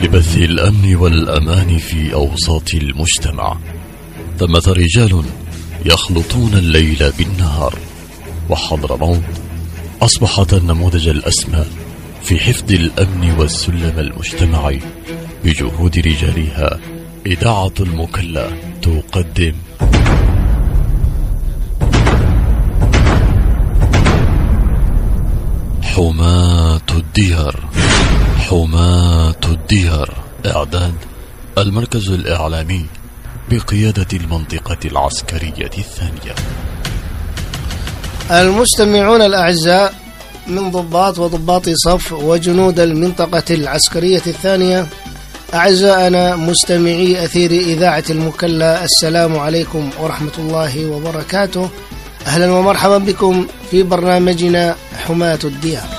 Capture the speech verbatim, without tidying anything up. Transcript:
لبث الأمن والأمان في أوساط المجتمع. ثمة رجال يخلطون الليل بالنهار، وحضرموت أصبحت النموذج الأسمى في حفظ الأمن والسلم المجتمعي. بجهود رجالها إذاعة المكلا تقدم حماة الديار. حماة الديار، إعداد المركز الإعلامي بقيادة المنطقة العسكرية الثانية. المستمعون الأعزاء من ضباط وضباط صف وجنود المنطقة العسكرية الثانية، أعزائنا مستمعي أثير إذاعة المكلا، السلام عليكم ورحمة الله وبركاته. أهلا ومرحبا بكم في برنامجنا حماة الديار.